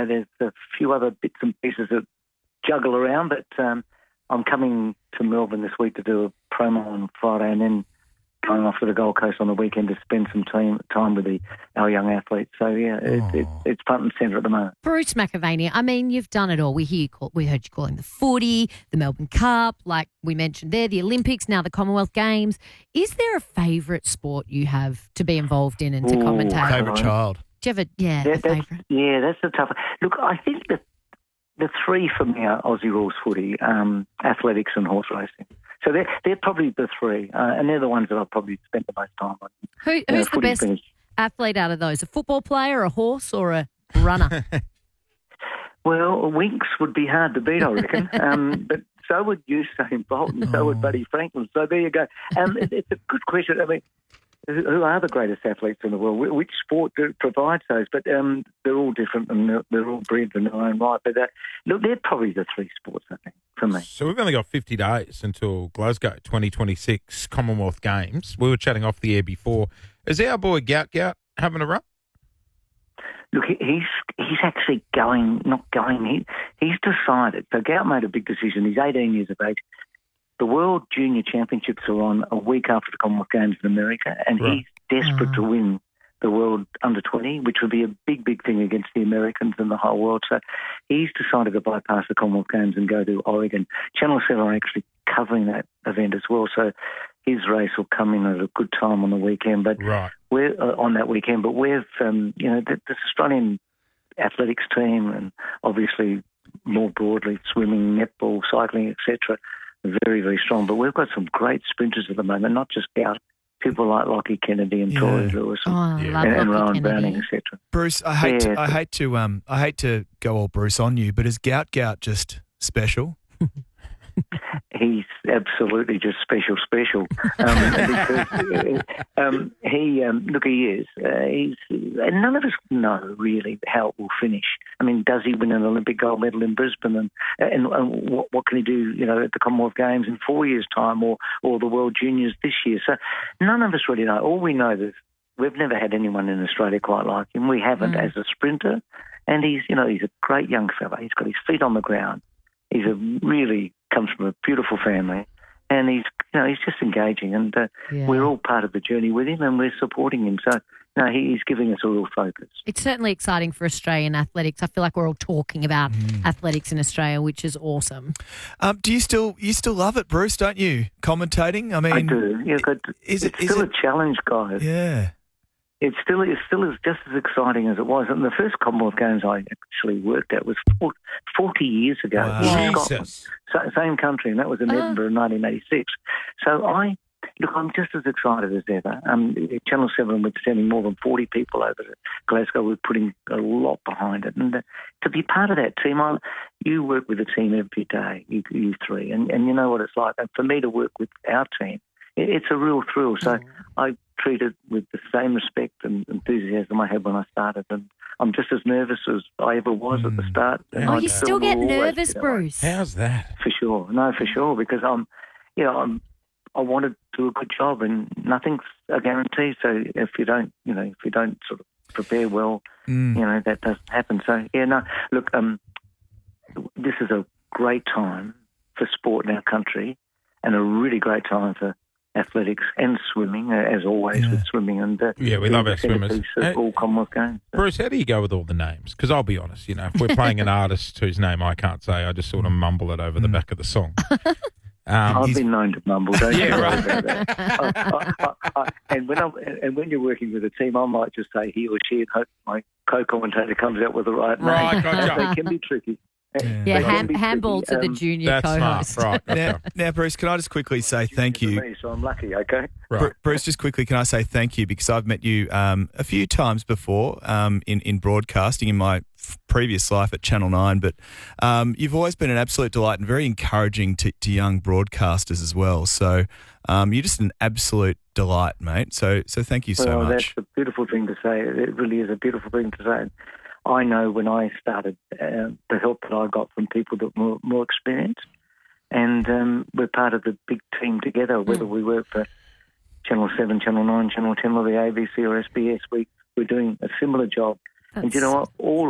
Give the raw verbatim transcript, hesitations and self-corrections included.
know, there's a few other bits and pieces that juggle around, but um, I'm coming to Melbourne this week to do a promo on Friday and then going off to the Gold Coast on the weekend to spend some time, time with the, our young athletes. So, yeah, it, it, it's front and centre at the moment. Bruce McAvaney, I mean, you've done it all. We hear you call, we heard you call him the footy, the Melbourne Cup, like we mentioned there, the Olympics, now the Commonwealth Games. Is there a favourite sport you have to be involved in and to Ooh, commentate? Favourite child? Do you have a, yeah, Yeah, a that's, favourite? yeah, that's a tough one. Look, I think that the three for me are Aussie rules footy, um, athletics and horse racing. So they're, they're probably the three, uh, and they're the ones that I've probably spent the most time on. Who, You who's know, the best finish. athlete out of those? A football player, a horse, or a runner? Well, Winks would be hard to beat, I reckon. um, but so would Usain Bolt and so Oh. would Buddy Franklin. So there you go. Um, it, it's a good question. I mean, who who are the greatest athletes in the world? Wh- Which sport do, provides those? But um, they're all different and they're, they're all brilliant in their own right. But uh, look, they're probably the three sports, I think, for me. So we've only got fifty days until Glasgow twenty twenty-six Commonwealth Games. We were chatting off the air before. Is our boy Gout Gout having a run? Look, he- he's he's actually going, not going. He he's decided. So Gout made a big decision. He's eighteen years of age. The World Junior Championships are on a week after the Commonwealth Games in America, and Right. he's desperate Oh. to win the World Under twenty, which would be a big, big thing against the Americans and the whole world. So he's decided to bypass the Commonwealth Games and go to Oregon. Channel seven are actually covering that event as well, so his race will come in at a good time on the weekend. But Right. we're uh, on that weekend, but we've, um, you know, the, this Australian athletics team and obviously more broadly swimming, netball, cycling, et cetera, are very, very strong. But we've got some great sprinters at the moment, not just Gout, people like Lockie Kennedy and Yeah. Tori Lewis Oh, and, I Yeah. love and, and Lockie Rowan Kennedy. Browning, et cetera. Bruce, I hate, Yeah. to, I hate to, um, I hate to go all Bruce on you, but is Gout Gout just special? He's absolutely just special, special. Um, because, um, he, um, look, he is. Uh, he's, and none of us know really how it will finish. I mean, does he win an Olympic gold medal in Brisbane, and and, and what, what can he do, you know, at the Commonwealth Games in four years' time, or or the World Juniors this year? So none of us really know. All we know is we've never had anyone in Australia quite like him. We haven't Mm. as a sprinter, and he's, you know, he's a great young fella. He's got his feet on the ground. He's a really comes from a beautiful family, and he's, you know, he's just engaging, and uh, Yeah. we're all part of the journey with him, and we're supporting him. So, no, he- he's giving us a real focus. It's certainly exciting for Australian athletics. I feel like we're all talking about Mm. athletics in Australia, which is awesome. Um, do you still you still love it, Bruce? Don't you? Commentating. I mean, I do. Yeah, but is it- it's is still it- a challenge, guys. yeah. It still it still is just as exciting as it was. And the first Commonwealth Games I actually worked at was for- forty years ago Wow. in Scotland. Jesus. Sa- Same country, and that was in Ah. Edinburgh in nineteen eighty-six. So I, look, I'm just as excited as ever. Um, Channel seven, we're sending more than forty people over to Glasgow. We're putting a lot behind it. And uh, to be part of that team, I, you work with the team every day, you, you three, and, and you know what it's like. And for me to work with our team, it, it's a real thrill. So I treat it with the same respect and enthusiasm I had when I started. And I'm just as nervous as I ever was at the start. And Oh, I you still get will always nervous, be that way. Bruce. How's that? For sure. No, for sure, because I'm, you know, I'm, I want to do a good job, and nothing's a guarantee. So if you don't, you know, if you don't sort of prepare well, Mm. you know, that doesn't happen. So yeah, no, look, um, this is a great time for sport in our country, and a really great time for athletics and swimming, uh, as always Yeah. with swimming. And uh, Yeah, we love our being a swimmers. piece of Hey- all Commonwealth Games. So, Bruce, how do you go with all the names? Because I'll be honest, you know, if we're playing an artist whose name I can't say, I just sort of mumble it over the back of the song. Um, I've he's- been known to mumble, don't Yeah, you? right. About that. I, I, I, I, and when I'm, and when you're working with a team, I might just say he or she, and hope my co-commentator comes out with the right name. Right, gotcha. They can be tricky. Yeah. Yeah, They can hand, be handball tricky. to the Um, junior that's co-host. smart, right? Now, gotcha. now, Bruce, can I just quickly say thank for you? me, so I'm lucky. Okay. Bru- Right. Bruce, just quickly, can I say thank you because I've met you um, a few times before um, in, in broadcasting in my f- previous life at Channel nine, but um, you've always been an absolute delight and very encouraging to, to young broadcasters as well. So um, you're just an absolute delight, mate. So so thank you so well, much. that's a beautiful thing to say. It really is a beautiful thing to say. I know when I started, uh, the help that I got from people that were more experienced, and um, we're part of the big team together, whether we work for Channel seven, Channel nine, Channel ten, or the A B C or S B S, we, we're doing a similar job. And you know what? All